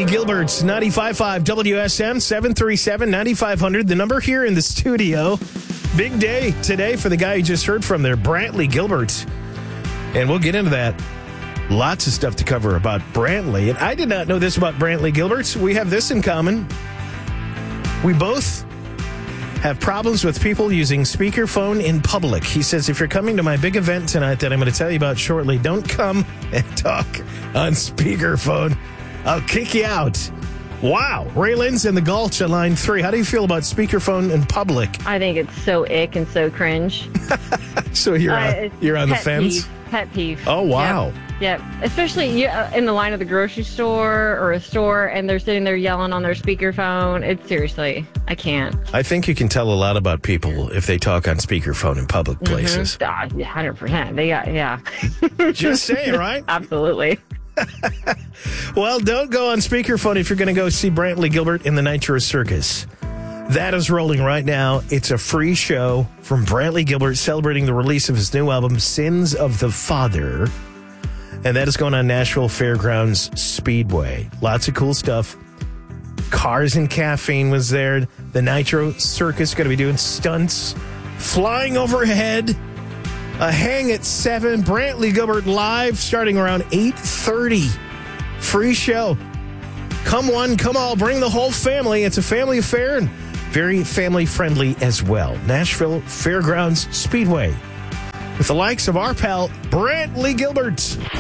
Brantley Gilbert, 95.5 WSM, 737-9500. The number here in the studio. Big day today for the guy you just heard from there, Brantley Gilbert. And we'll get into that. Lots of stuff to cover about Brantley. And I did not know this about Brantley Gilbert. We have this in common. We both have problems with people using speakerphone in public. He says, if you're coming to my big event tonight that I'm going to tell you about shortly, don't come and talk on speakerphone. I'll kick you out. Wow. Ray Lynn's in the Gulch on line 3. How do you feel about speakerphone in public? I think it's so ick and so cringe. So you're on the fence? Pet peeve. Oh, wow. Yep. Especially in the line of the grocery store or a store, and they're sitting there yelling on their speakerphone. It's seriously, I can't. I think you can tell a lot about people if they talk on speakerphone in public places. 100%. They got, yeah. Just saying, right? Absolutely. Well, don't go on speakerphone if you're going to go see Brantley Gilbert in the Nitro Circus. That is rolling right now. It's a free show from Brantley Gilbert celebrating the release of his new album, Sins of the Father. And that is going on Nashville Fairgrounds Speedway. Lots of cool stuff. Cars and Caffeine was there. The Nitro Circus going to be doing stunts, flying overhead. A hang at 7. Brantley Gilbert live starting around 8:30. Free show. Come one, come all. Bring the whole family. It's a family affair and very family friendly as well. Nashville Fairgrounds Speedway. With the likes of our pal, Brantley Gilbert.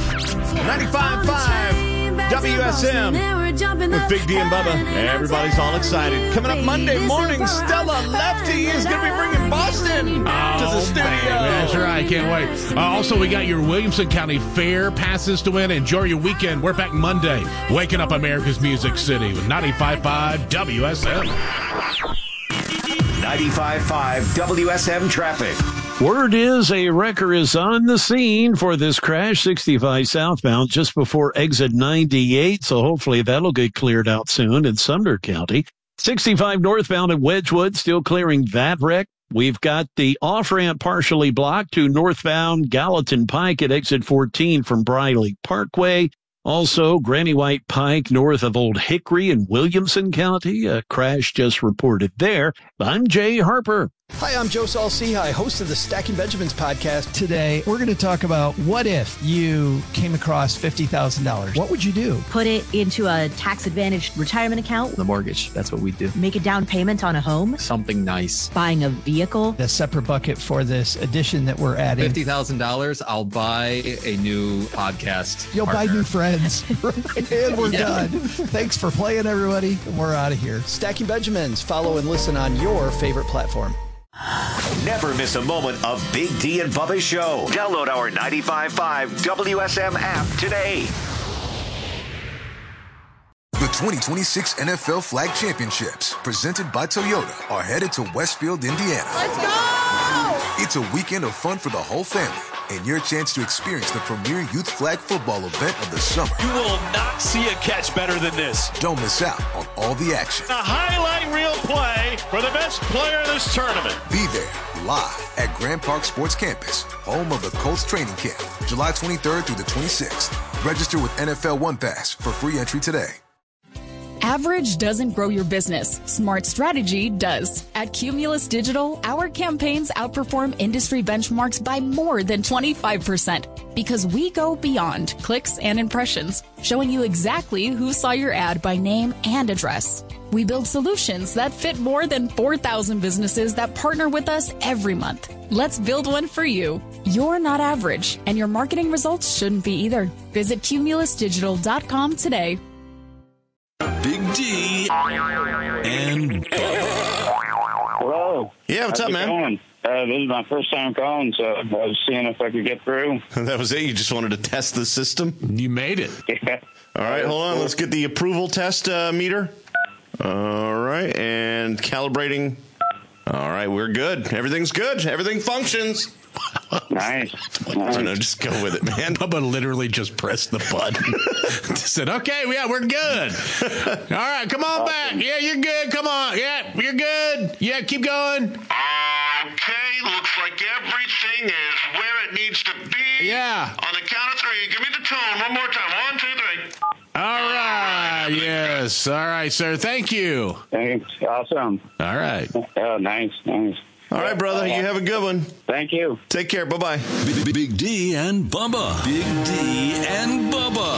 95.5 WSM with Big D and Bubba. Everybody's all excited. Coming up Monday morning, Stella Lefty is going to be bringing Boston to the studio. That's right. Can't wait. Also, we got your Williamson County Fair passes to win. Enjoy your weekend. We're back Monday, waking up America's Music City with 95.5 WSM. 95.5 WSM traffic. Word is a wrecker is on the scene for this crash, 65 southbound, just before exit 98. So hopefully that'll get cleared out soon in Sumner County. 65 northbound at Wedgwood, still clearing that wreck. We've got the off-ramp partially blocked to northbound Gallatin Pike at exit 14 from Briley Parkway. Also, Granny White Pike north of Old Hickory in Williamson County. A crash just reported there. I'm Jay Harper. Hi, I'm Joe Saul-Sehy, host of the Stacking Benjamins podcast. Today, we're going to talk about what if you came across $50,000. What would you do? Put it into a tax-advantaged retirement account. The mortgage, that's what we do. Make a down payment on a home. Something nice. Buying a vehicle. A separate bucket for this addition that we're adding. $50,000, I'll buy a new podcast. You'll partner. buy new friends. And we're done. Thanks for playing, everybody. And we're out of here. Stacking Benjamins. Follow and listen on your favorite platform. Never miss a moment of Big D and Bubba's show. Download our 95.5 WSM app today. The 2026 NFL Flag Championships, presented by Toyota, are headed to Westfield, Indiana. Let's go! It's a weekend of fun for the whole family and your chance to experience the premier youth flag football event of the summer. You will not see a catch better than this. Don't miss out on all the action. A highlight reel play for the best player in this tournament. Be there live at Grand Park Sports Campus, home of the Colts training camp, July 23rd through the 26th. Register with NFL One Pass for free entry today. Average doesn't grow your business. Smart strategy does. At Cumulus Digital, our campaigns outperform industry benchmarks by more than 25% because we go beyond clicks and impressions, showing you exactly who saw your ad by name and address. We build solutions that fit more than 4,000 businesses that partner with us every month. Let's build one for you. You're not average, and your marketing results shouldn't be either. Visit cumulusdigital.com today. Big D and Hello. Yeah, what's up, man? Going? This is my first time calling, so I was seeing if I could get through. That was it? You just wanted to test the system? You made it. Yeah. All right, hold on. Let's get the approval test meter. All right, and calibrating. All right, we're good. Everything's good. Everything functions. Nice. I know, just go with it, man. Bubba literally just pressed the button. Just said, okay, yeah, we're good. All right, come on back. Yeah, you're good. Come on. Yeah, you're good. Yeah, keep going. Okay, looks like everything is where it needs to be. Yeah. On the count of three, give me the tone one more time. 1, 2, 3. All right. God, yes. All right, sir. Thank you. Thanks. Awesome. All right. Oh, nice. All right, brother. You have a good one. Thank you. Take care. Bye-bye. Big D and Bubba. Big D and Bubba.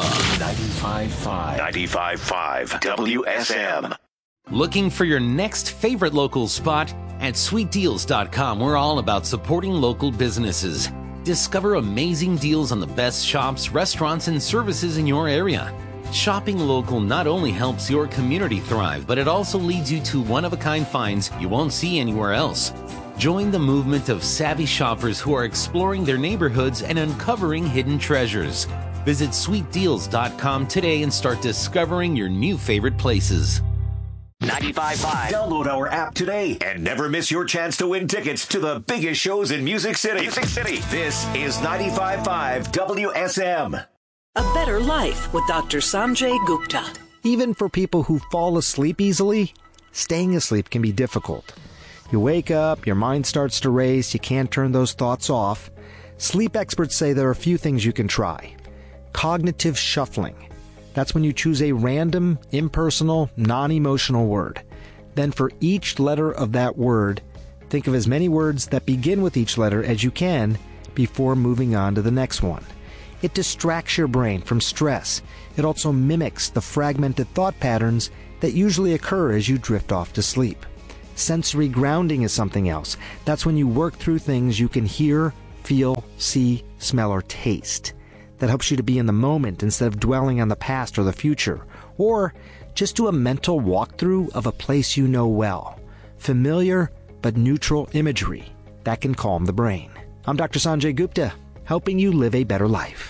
95.5 WSM. Looking for your next favorite local spot? At sweetdeals.com, we're all about supporting local businesses. Discover amazing deals on the best shops, restaurants, and services in your area. Shopping local not only helps your community thrive, but it also leads you to one-of-a-kind finds you won't see anywhere else. Join the movement of savvy shoppers who are exploring their neighborhoods and uncovering hidden treasures. Visit sweetdeals.com today and start discovering your new favorite places. 95.5. Download our app today and never miss your chance to win tickets to the biggest shows in Music City. This is 95.5 WSM. A Better Life with Dr. Sanjay Gupta. Even for people who fall asleep easily, staying asleep can be difficult. You wake up, your mind starts to race, you can't turn those thoughts off. Sleep experts say there are a few things you can try. Cognitive shuffling. That's when you choose a random, impersonal, non-emotional word. Then for each letter of that word, think of as many words that begin with each letter as you can before moving on to the next one. It distracts your brain from stress. It also mimics the fragmented thought patterns that usually occur as you drift off to sleep. Sensory grounding is something else. That's when you work through things you can hear, feel, see, smell, or taste. That helps you to be in the moment instead of dwelling on the past or the future. Or just do a mental walkthrough of a place you know well. Familiar but neutral imagery. That can calm the brain. I'm Dr. Sanjay Gupta, helping you live a better life.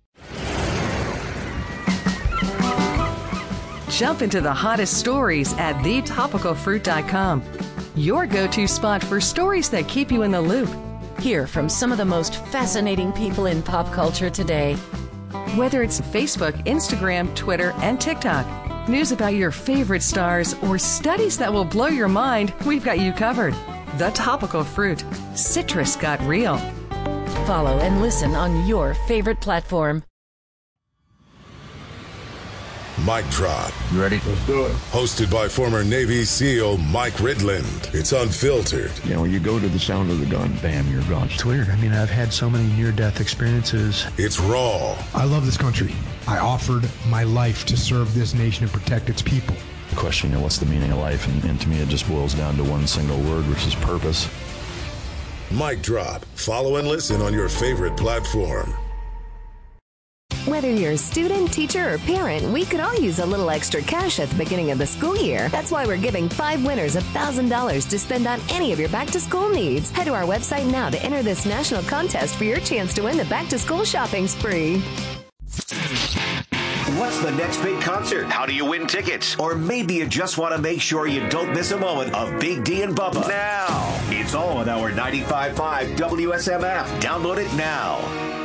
Jump into the hottest stories at thetopicalfruit.com. Your go-to spot for stories that keep you in the loop. Hear from some of the most fascinating people in pop culture today. Whether it's Facebook, Instagram, Twitter, and TikTok, news about your favorite stars, or studies that will blow your mind, we've got you covered. The Topical Fruit. Citrus got real. Follow and listen on your favorite platform. Mic Drop. You ready? Let's do it. Hosted by former Navy SEAL Mike Ridland. It's unfiltered. You know, when you go to the sound of the gun, bam, you're gone. It's weird. I mean, I've had so many near-death experiences. It's raw. I love this country. I offered my life to serve this nation and protect its people. The question, you know, what's the meaning of life? And to me, it just boils down to one single word, which is purpose. Mic Drop. Follow and listen on your favorite platform. Whether you're a student, teacher, or parent, we could all use a little extra cash at the beginning of the school year. That's why we're giving 5 winners $1,000 to spend on any of your back-to-school needs. Head to our website now to enter this national contest for your chance to win the back-to-school shopping spree. What's the next big concert? How do you win tickets? Or maybe you just want to make sure you don't miss a moment of Big D and Bubba. Now, it's all on our 95.5 WSM app. Download it now.